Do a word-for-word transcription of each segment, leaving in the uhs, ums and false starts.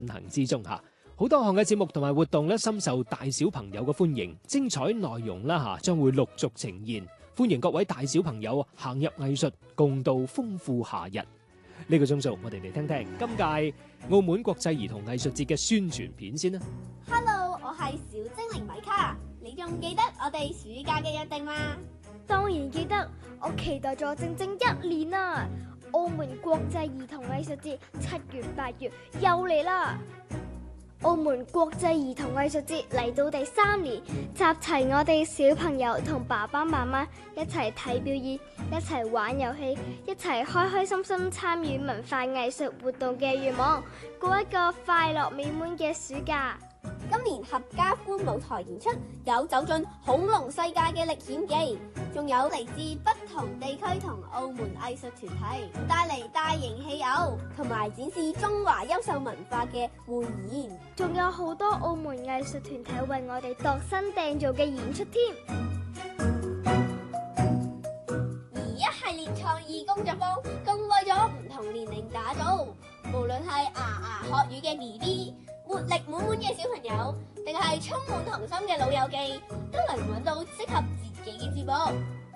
行之中吓。好多項嘅節目同埋活動咧，深受大小朋友嘅歡迎，精彩內容啦吓，將會陸續呈現。歡迎各位大小朋友行入藝術，共度豐富夏日。呢個鐘數，我哋嚟聽聽今屆澳門國際兒童藝術節嘅宣傳片先啦。 Hello，我係小精靈米卡，你仲記得我哋暑假嘅約定嗎？ 當然記得，我期待咗整整一年啦！澳門國際兒童藝術節七月八月又嚟啦！澳門國際兒童藝術節嚟到第三年，集齊我哋小朋友同爸爸媽媽一齊睇表演，一齊玩遊戲，一齊開開心心參與文化藝術活動嘅願望，過一個快樂美滿嘅暑假。 今年合家歡舞台演出有走進恐龍世界嘅歷險記，仲有嚟自不同地區同澳門藝術團體帶嚟大型戲偶，同埋展示中華優秀文化嘅匯演， 仲有好多澳門藝術團體為我哋度身訂造嘅演出添。 而一系列創意工作坊更為咗唔同年齡打造，無論係牙牙學語嘅 B B、活力滿滿嘅小朋友，定係充滿童心嘅老友記，都能揾到適合自己嘅節目。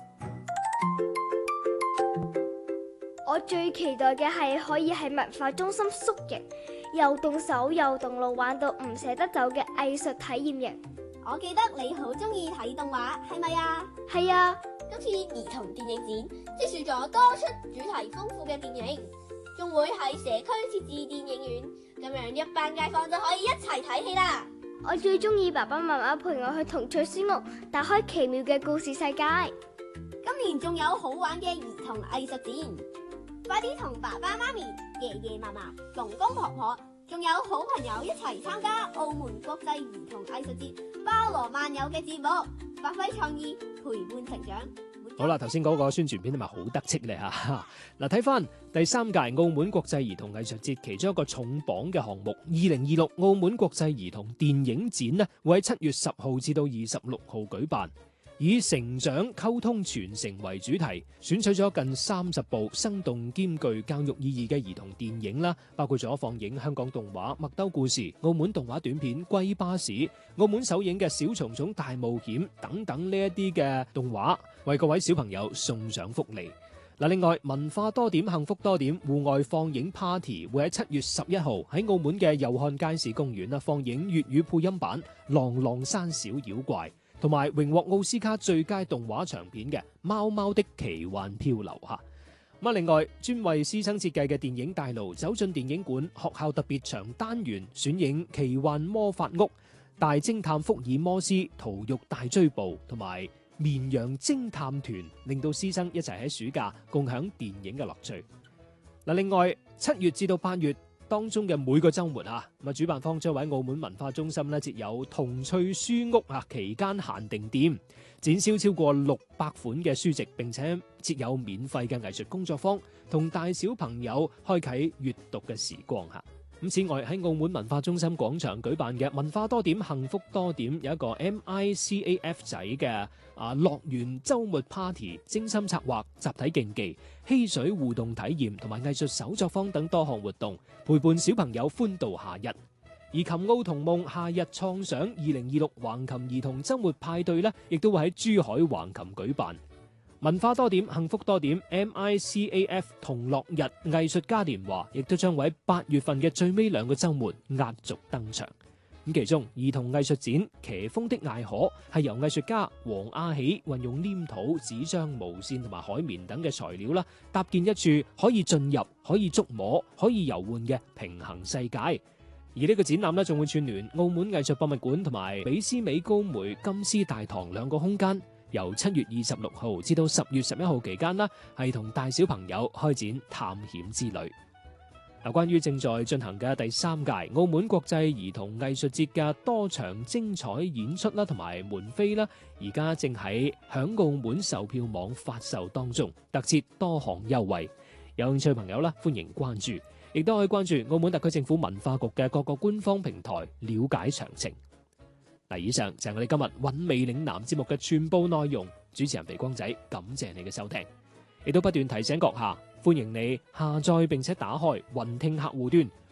我最期待嘅係可以喺文化中心縮營，又動手又動腦玩到唔捨得走嘅藝術體驗營。 我記得你好中意睇動畫，係咪啊？ 係啊！ 今次兒童電影展即選咗多出主題豐富嘅電影，仲會喺社區設置電影院，咁樣一班街坊就可以一齊睇戲啦。 我最中意爸爸媽媽陪我去童趣書屋，打開奇妙嘅故事世界。 今年仲有好玩嘅兒童藝術展，快啲同爸爸媽咪、爺爺嫲嫲、公公婆婆，仲有好朋友一齊參加澳門國際兒童藝術節，包羅萬有嘅節目，發揮創意，陪伴成長。 好啦，頭先嗰個宣傳片係咪好得戚咧吓？嗱，睇翻第三屆澳門國際兒童藝術節其中一個重磅嘅項目，二零二六澳門國際兒童電影展呢，會喺七月十號至到二十六號舉辦。以成長、溝通、傳承為主題，選取咗近三十部生動兼具教育意義嘅兒童電影啦，包括咗放映香港動畫《麥兜故事》、澳門動畫短片《龜巴士》、澳門首映嘅《小蟲蟲大冒險》等等呢一啲嘅動畫，為各位小朋友送上福利。嗱，另外文化多點、幸福多點戶外放映 party 會喺七月十一號喺澳門嘅祐漢街市公園啦放映粵語配音版《浪浪山小妖怪》。同埋榮獲奧斯卡最佳動畫長片嘅《貓貓的奇幻漂流》吓。咁啊，另外專為師生設計嘅電影大路走進電影館，學校特別長單元選影《奇幻魔法屋》、《大偵探福爾摩斯》、《逃獄大追捕》同埋《綿羊偵探團》，令到師生一齊喺暑假共享電影嘅樂趣。嗱，另外七月至到八月當中嘅每個週末啊，咁啊主辦方將喺澳門文化中心咧設有童趣書屋啊期間限定店，展銷超過六百款嘅書籍，並且設有免費嘅藝術工作坊，同大小朋友開啟閱讀嘅時光嚇。咁此外喺澳門文化中心廣場舉辦嘅文化多點、幸福多點有一個 M I C A F 仔嘅啊樂園週末 party， 精心策劃、集體競技、嬉水互動體驗同埋藝術手作坊等多項活動，陪伴小朋友歡度夏日。而琴澳同夢夏日創想二零二六橫琴兒童週末派對呢，亦都會喺珠海橫琴舉辦。文化多點、幸福多點 M I C A F 同樂日藝術嘉年華亦都將會喺八月份嘅最尾兩個週末壓軸登場。咁其中兒童藝術展《騎風的艾可》係由藝術家黃亞喜運用黏土、紙張、毛線同埋海綿等嘅材料啦，搭建一處可以進入、可以觸摸、可以遊玩嘅平衡世界。而呢個展覽呢，仲會串聯澳門藝術博物館同埋比斯美高梅金絲大堂兩個空間。由七月二十六號至到十月十一號期間啦，係同大小朋友開展探險之旅。嗱，關於正在進行嘅第三屆澳門國際兒童藝術節嘅多場精彩演出啦，同埋門飛啦，而家正喺響澳門售票網發售當中，特設多項優惠。有興趣朋友啦，歡迎關注，亦都可以關注澳門特區政府文化局嘅各個官方平台，了解詳情。嗱，以上就係我哋今日韻味嶺南節目嘅全部內容。主持人肥光仔，感謝你嘅收聽，亦都不斷提醒閣下，歡迎你下載並且打開雲聽客戶端，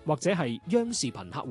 或者係央視頻客戶。